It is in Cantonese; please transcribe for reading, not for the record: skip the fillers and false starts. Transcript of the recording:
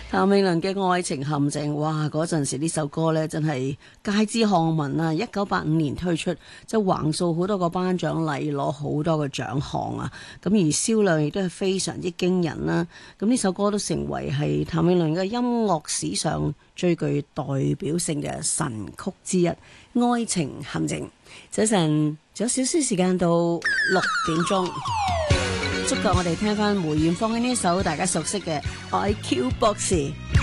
譚詠麟嘅《愛情陷阱》，哇！嗰陣時呢首歌呢，真係街知巷聞啊！1985年推出，就橫掃好多個頒獎禮，攞好多個獎項啊！咁而銷量亦都係非常之驚人啦。咁呢首歌都成為係譚詠麟嘅音樂史上最具代表性嘅神曲之一，《愛情陷阱》。早晨，仲有少少時間到6點鐘。足夠我哋聽翻梅艷芳嘅呢首大家熟悉嘅《IQ 博士》。